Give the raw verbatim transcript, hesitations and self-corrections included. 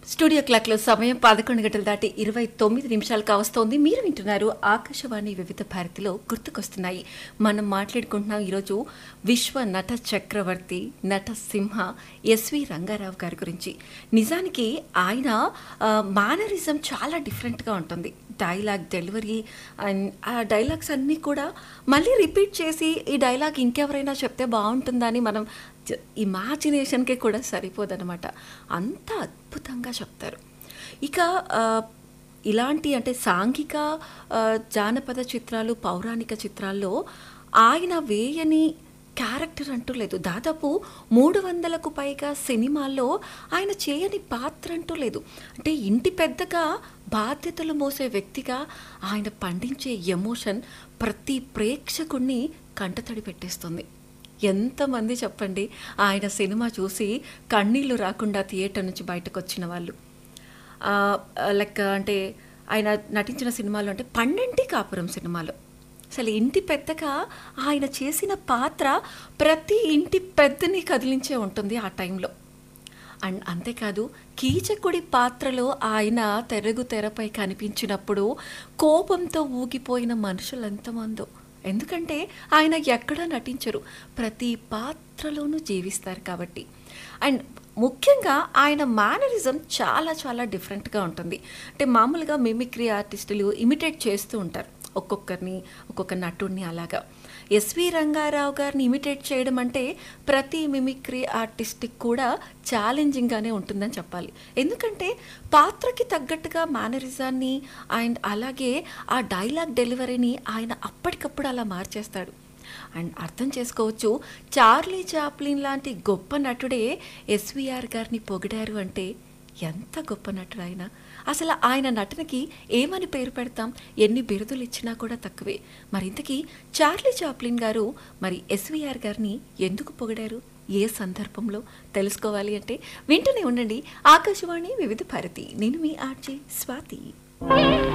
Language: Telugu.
స్టూడియో క్లాక్ లో సమయం పదకొండు గంటలు దాటి ఇరవై తొమ్మిది నిమిషాలు కావస్తోంది. మీరు వింటున్నారు ఆకాశవాణి వివిధ భారతిలో గుర్తుకొస్తున్నాయి. మనం మాట్లాడుకుంటున్నాం ఈరోజు విశ్వ నట చక్రవర్తి నట సింహ ఎస్వి రంగారావు గారి గురించి. నిజానికి ఆయన మేనరిజం చాలా డిఫరెంట్గా ఉంటుంది. డైలాగ్ డెలివరీ అండ్ ఆ డైలాగ్స్ అన్నీ కూడా మళ్ళీ రిపీట్ చేసి ఈ డైలాగ్ ఇంకెవరైనా చెప్తే బాగుంటుందని మనం ఇమాజినేషన్కి కూడా సరిపోదన్నమాట. అంత అద్భుతంగా చెప్తారు. ఇక ఇలాంటి అంటే సాంఘిక జానపద చిత్రాలు, పౌరాణిక చిత్రాల్లో ఆయన వేయని క్యారెక్టర్ అంటూ లేదు. దాదాపు మూడు వందలకు పైగా సినిమాల్లో ఆయన చేయని పాత్ర అంటూ లేదు. అంటే ఇంటి పెద్దగా బాధ్యతలు మోసే వ్యక్తిగా ఆయన పండించే ఎమోషన్ ప్రతి ప్రేక్షకుడిని కంటతడి పెట్టేస్తుంది. ఎంతమంది చెప్పండి ఆయన సినిమా చూసి కన్నీళ్ళు రాకుండా థియేటర్ నుంచి బయటకు వచ్చిన వాళ్ళు. లైక్ అంటే ఆయన నటించిన సినిమాలో అంటే పన్నెంటి కాపురం సినిమాలో అసలు ఇంటి పెద్దగా ఆయన చేసిన పాత్ర ప్రతి ఇంటి పెద్దని కదిలించే ఉంటుంది ఆ టైంలో. అండ్ అంతేకాదు కీచకుడి పాత్రలో ఆయన తెలుగు తెరపై కనిపించినప్పుడు కోపంతో ఊగిపోయిన మనుషులు ఎంతమందో. ఎందుకంటే ఆయన ఎక్కడా నటించరు, ప్రతి పాత్రలోనూ జీవిస్తారు కాబట్టి. అండ్ ముఖ్యంగా ఆయన మేనరిజం చాలా చాలా డిఫరెంట్గా ఉంటుంది. అంటే మామూలుగా మిమిక్రీ ఆర్టిస్టులు ఇమిటేట్ చేస్తూ ఉంటారు ఒక్కొక్కరిని, ఒక్కొక్క నటుడిని. అలాగా ఎస్వి రంగారావు గారిని ఇమిటేట్ చేయడం అంటే ప్రతి మిమిక్రీ ఆర్టిస్ట్కి కూడా ఛాలెంజింగ్గానే ఉంటుందని చెప్పాలి. ఎందుకంటే పాత్రకి తగ్గట్టుగా మేనరిజాన్ని అండ్ అలాగే ఆ డైలాగ్ డెలివరీని ఆయన అప్పటికప్పుడు అలా మార్చేస్తాడు. అండ్ అర్థం చేసుకోవచ్చు, చార్లీ చాప్లిన్ లాంటి గొప్ప నటుడే ఎస్విఆర్ గారిని పొగిడారు అంటే ఎంత గొప్ప నటుడు ఆయన. అసలు ఆయన నటనకి ఏమని పేరు పెడతాం, ఎన్ని బిరుదులు ఇచ్చినా కూడా తక్కువే. మరింతకీ చార్లీ చాప్లిన్ గారు మరి ఎస్విఆర్ గారిని ఎందుకు పొగిడారు, ఏ సందర్భంలో తెలుసుకోవాలి అంటే వింటూనే ఉండండి ఆకాశవాణి వివిధ భారతి. నేను మీ ఆర్జే స్వాతి.